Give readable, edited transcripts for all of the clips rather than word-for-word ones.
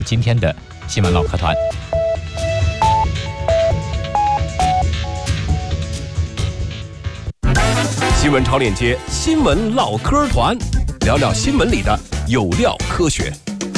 今天的新闻唠嗑团。 新闻超链接，新闻唠嗑团，聊聊新闻里的有料科学。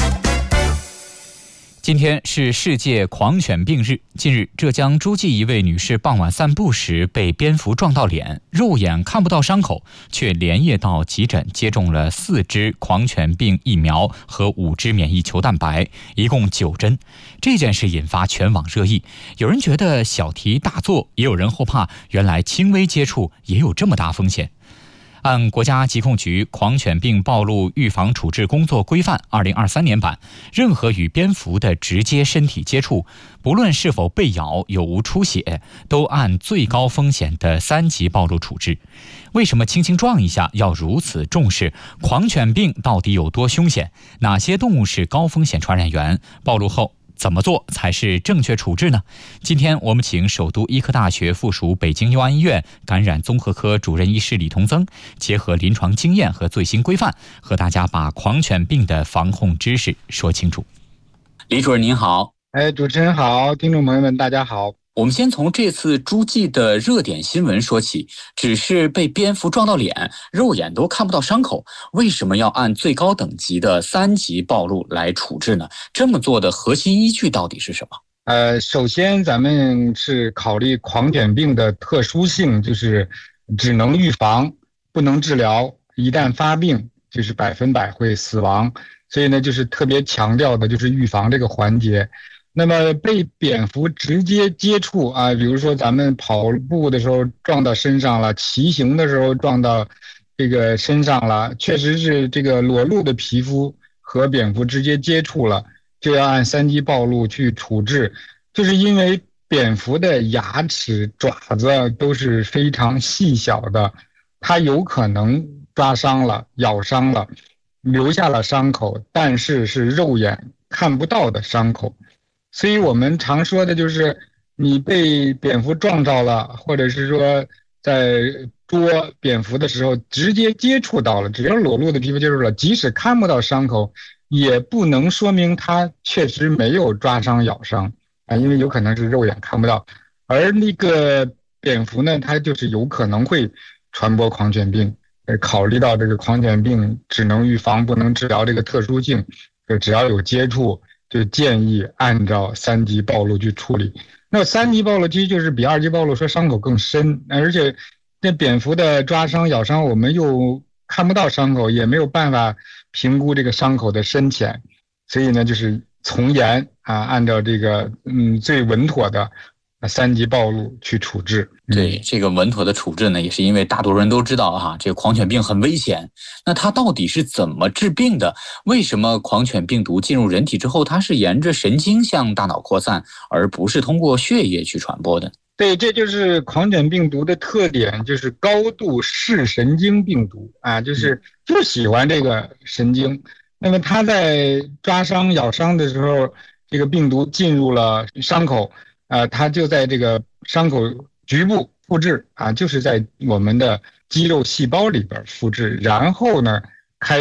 今天是世界狂犬病日。近日，浙江诸暨一位女士傍晚散步时被蝙蝠撞到脸，肉眼看不到伤口，却连夜到急诊接种了4支狂犬病疫苗和5支免疫球蛋白，一共9针。这件事引发全网热议，有人觉得小题大做，也有人后怕原来轻微接触也有这么大风险。按国家疾控局狂犬病暴露预防处置工作规范2023年版，任何与蝙蝠的直接身体接触，不论是否被咬有无出血，都按最高风险的3级暴露处置。为什么轻轻撞一下要如此重视？狂犬病到底有多凶险？哪些动物是高风险传染源？暴露后怎么做才是正确处置呢？今天我们请首都医科大学附属北京佑安医院感染综合科主任医师李同增，结合临床经验和最新规范，和大家把狂犬病的防控知识说清楚。李主任您好。 主持人好，听众朋友们大家好。 我们先从这次诸暨的热点新闻说起，只是被蝙蝠撞到脸，肉眼都看不到伤口，为什么要按最高等级的3级暴露来处置呢？这么做的核心依据到底是什么？ 首先咱们是考虑狂犬病的特殊性，就是只能预防，不能治疗，一旦发病就是100%会死亡，所以呢就是特别强调的就是预防这个环节。那么被蝙蝠直接接触啊，比如说咱们跑步的时候撞到身上了，骑行的时候撞到这个身上了，确实是这个裸露的皮肤和蝙蝠直接接触了，就要按3级暴露去处置。就是因为蝙蝠的牙齿、爪子都是非常细小的，它有可能抓伤了、咬伤了，留下了伤口，但是是肉眼看不到的伤口。所以我们常说的就是你被蝙蝠撞着了，或者是说在捉蝙蝠的时候直接接触到了，只要裸露的皮肤接触了，即使看不到伤口，也不能说明它确实没有抓伤咬伤啊，因为有可能是肉眼看不到。而那个蝙蝠呢，它就是有可能会传播狂犬病。考虑到这个狂犬病只能预防不能治疗这个特殊性，就只要有接触就建议按照3级暴露去处理。那3级暴露其实就是比2级暴露说伤口更深，而且那蝙蝠的抓伤咬伤我们又看不到伤口，也没有办法评估这个伤口的深浅，所以呢就是从严啊，按照这个最稳妥的3级暴露去处置。 对，这个稳妥的处置呢，也是因为大多数人都知道这个狂犬病很危险。那它到底是怎么治病的？为什么狂犬病毒进入人体之后，它是沿着神经向大脑扩散，而不是通过血液去传播的？ 对，这就是狂犬病毒的特点，就是高度视神经病毒啊，就喜欢这个神经。那么它在抓伤咬伤的时候，这个病毒进入了伤口它就在这个伤口局部复制啊，就是在我们的肌肉细胞里边复制，然后呢